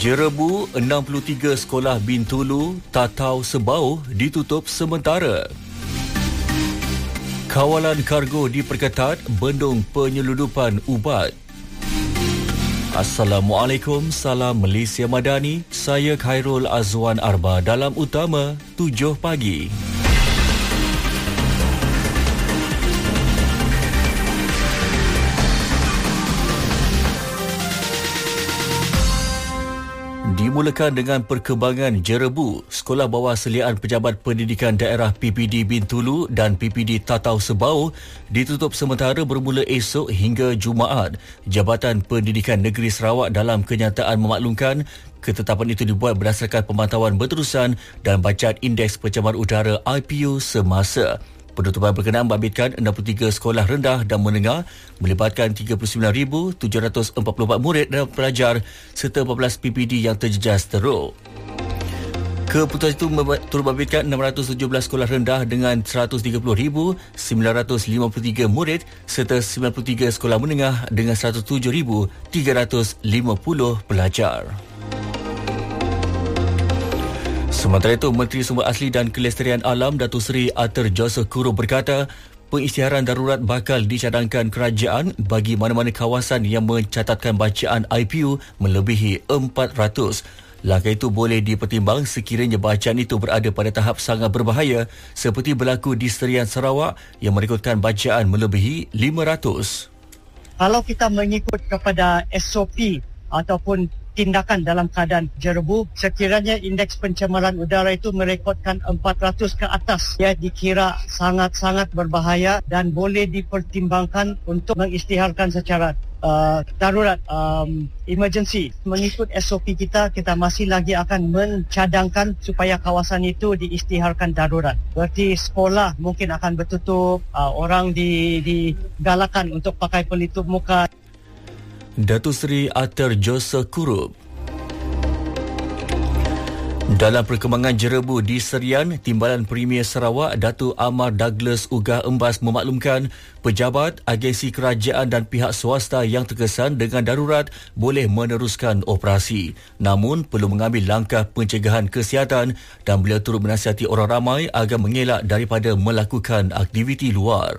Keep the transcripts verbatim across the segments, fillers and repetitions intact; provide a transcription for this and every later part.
Jerebu, enam puluh tiga sekolah Bintulu, Tatau Sebau ditutup sementara. Kawalan kargo diperketat, bendung penyeludupan ubat. Assalamualaikum, salam Malaysia Madani. Saya Khairul Azwan Arba dalam Utama tujuh pagi. Dimulakan dengan perkembangan Jerebu. Sekolah Bawah Seliaan Pejabat Pendidikan Daerah P P D Bintulu dan P P D Tatau Sebau ditutup sementara bermula esok hingga Jumaat. Jabatan Pendidikan Negeri Sarawak dalam kenyataan memaklumkan ketetapan itu dibuat berdasarkan pemantauan berterusan dan bacaan Indeks Pencemaran Udara I P U semasa. Penutupan berkenaan membabitkan enam puluh tiga sekolah rendah dan menengah melibatkan tiga puluh sembilan ribu tujuh ratus empat puluh empat murid dan pelajar serta empat belas P P D yang terjejas teruk. Keputusan itu turut membabitkan enam ratus tujuh belas sekolah rendah dengan seratus tiga puluh ribu sembilan ratus lima puluh tiga murid serta sembilan puluh tiga sekolah menengah dengan seratus tujuh ribu tiga ratus lima puluh pelajar. Sementara itu, Menteri Sumber Asli dan Kelestarian Alam Datuk Seri Arthur Joseph Kurup berkata, pengisytiharan darurat bakal dicadangkan kerajaan bagi mana-mana kawasan yang mencatatkan bacaan I P U melebihi empat ratus. Langkah itu boleh dipertimbang sekiranya bacaan itu berada pada tahap sangat berbahaya seperti berlaku di Serian Sarawak yang merekodkan bacaan melebihi lima ratus. Kalau kita mengikut kepada S O P ataupun tindakan dalam keadaan Jerebu, sekiranya indeks pencemaran udara itu merekodkan empat ratus ke atas, ia dikira sangat-sangat berbahaya dan boleh dipertimbangkan untuk mengisytiharkan secara uh, darurat, um, emergency. Mengikut S O P kita, kita masih lagi akan mencadangkan supaya kawasan itu diisytiharkan darurat. Berarti sekolah mungkin akan bertutup, uh, orang di, digalakan untuk pakai pelitup muka. Datuk Seri Arthur Joseph Kurup. Dalam perkembangan Jerebu di Serian, Timbalan Premier Sarawak Datuk Amar Douglas Ugah Embas memaklumkan pejabat, agensi kerajaan dan pihak swasta yang terkesan dengan darurat boleh meneruskan operasi. Namun, perlu mengambil langkah pencegahan kesihatan dan beliau turut menasihati orang ramai agar mengelak daripada melakukan aktiviti luar.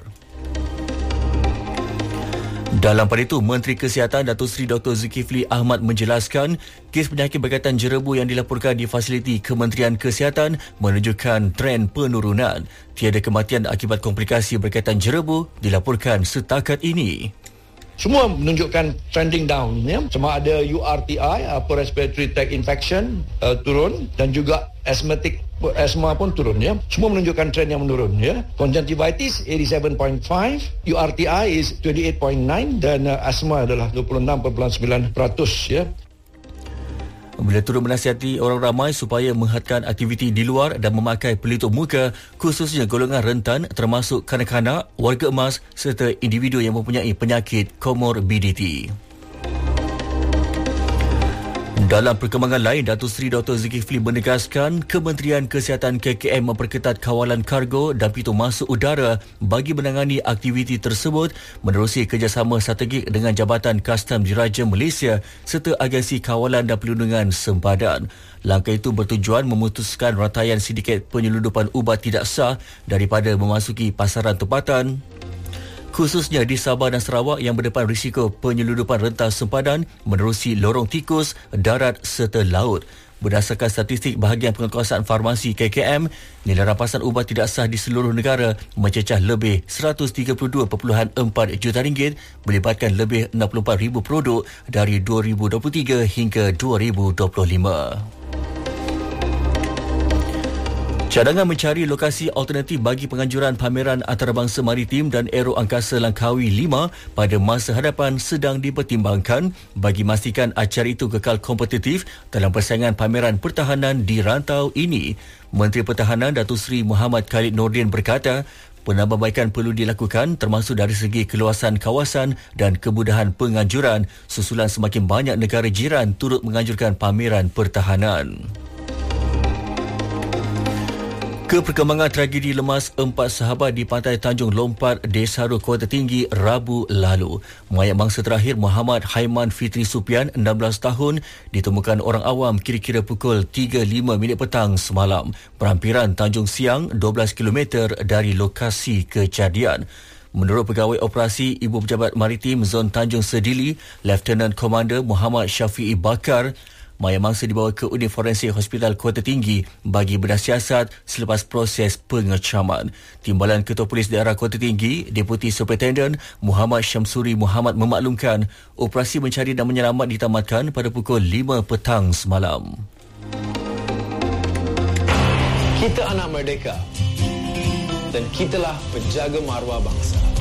Dalam pada itu, Menteri Kesihatan Datuk Seri Doktor Zulkifli Ahmad menjelaskan kes penyakit berkaitan Jerebu yang dilaporkan di fasiliti Kementerian Kesihatan menunjukkan tren penurunan. Tiada kematian akibat komplikasi berkaitan Jerebu dilaporkan setakat ini. Semua menunjukkan trending down, ya. Sama ada U R T I, upper respiratory tract infection, uh, turun, dan juga asthmatic asma pun turun, ya. Semua menunjukkan trend yang menurun, ya. Conjunctivitis eighty-seven point five, U R T I is twenty-eight point nine dan uh, asma adalah dua puluh enam perpuluhan sembilan peratus, ya. Beliau turut menasihati orang ramai supaya menghadkan aktiviti di luar dan memakai pelitup muka, khususnya golongan rentan termasuk kanak-kanak, warga emas serta individu yang mempunyai penyakit komorbiditi. Dalam perkembangan lain, Datuk Seri Doktor Zulkifli menegaskan Kementerian Kesihatan K K M memperketat kawalan kargo dan pintu masuk udara bagi menangani aktiviti tersebut menerusi kerjasama strategik dengan Jabatan Kastam Diraja Malaysia serta Agensi Kawalan dan Perlindungan Sempadan. Langkah itu bertujuan memutuskan rantaian sindiket penyeludupan ubat tidak sah daripada memasuki pasaran tempatan, khususnya di Sabah dan Sarawak yang berdepan risiko penyeludupan rentas sempadan menerusi lorong tikus, darat serta laut. Berdasarkan statistik bahagian penguasaan farmasi K K M, nilai rampasan ubat tidak sah di seluruh negara mencecah lebih seratus tiga puluh dua perpuluhan empat juta ringgit, melibatkan lebih enam puluh empat ribu produk dari dua ribu dua puluh tiga hingga dua ribu dua puluh lima. Cadangan mencari lokasi alternatif bagi penganjuran pameran antarabangsa maritim dan aero angkasa Langkawi lima pada masa hadapan sedang dipertimbangkan bagi memastikan acara itu kekal kompetitif dalam persaingan pameran pertahanan di rantau ini. Menteri Pertahanan Datuk Seri Muhammad Khalid Nordin berkata, penambahbaikan perlu dilakukan termasuk dari segi keluasan kawasan dan kemudahan penganjuran susulan semakin banyak negara jiran turut menganjurkan pameran pertahanan. Ke perkembangan tragedi lemas empat sahabat di pantai Tanjung Lompat, Desaru, Kuala Tinggi, Rabu lalu. Mayat mangsa terakhir Muhammad Haiman Fitri Supian, enam belas tahun, ditemukan orang awam kira-kira pukul tiga lima minit petang semalam. Berhampiran Tanjung Siang, dua belas kilometer dari lokasi kejadian. Menurut Pegawai Operasi Ibu Pejabat Maritim Zon Tanjung Sedili, Lieutenant Commander Muhammad Syafi'i Bakar, mayat mangsa dibawa ke unit forensik Hospital Kuala Tinggi bagi bedah siasat selepas proses pengecaman. Timbalan Ketua Polis Daerah Kuala Tinggi, Deputi Superintendent Muhammad Syamsuri Muhammad memaklumkan operasi mencari dan menyelamat ditamatkan pada pukul lima petang semalam. Kita anak merdeka dan kitalah penjaga maruah bangsa.